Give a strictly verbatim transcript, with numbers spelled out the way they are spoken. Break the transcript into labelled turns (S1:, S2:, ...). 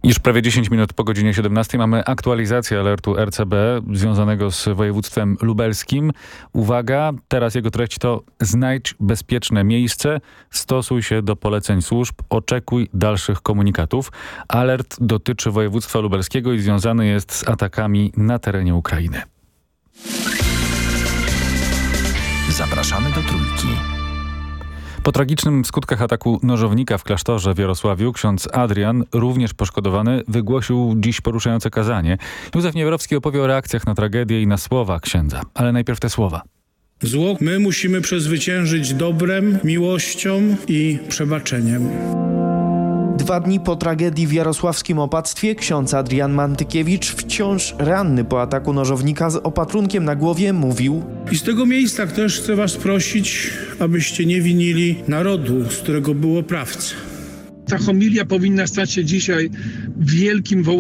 S1: Już prawie dziesięć minut po godzinie siedemnastej mamy aktualizację alertu R C B związanego z województwem lubelskim. Uwaga, teraz jego treść to: znajdź bezpieczne miejsce, stosuj się do poleceń służb, oczekuj dalszych komunikatów. Alert dotyczy województwa lubelskiego i związany jest z atakami na terenie Ukrainy.
S2: Zapraszamy do Trójki.
S1: Po tragicznym skutkach ataku nożownika w klasztorze w Jarosławiu ksiądz Adrian, również poszkodowany, wygłosił dziś poruszające kazanie. Józef Niewiarowski opowie o reakcjach na tragedię i na słowa księdza. Ale najpierw te słowa.
S3: Zło my musimy przezwyciężyć dobrem, miłością i przebaczeniem.
S4: Dwa dni po tragedii w jarosławskim opactwie ksiądz Adrian Mantykiewicz, wciąż ranny po ataku nożownika z opatrunkiem na głowie, mówił:
S3: I z tego miejsca też chcę was prosić, abyście nie winili narodu, z którego był oprawca.
S5: Ta homilia powinna stać się dzisiaj wielkim wołaniem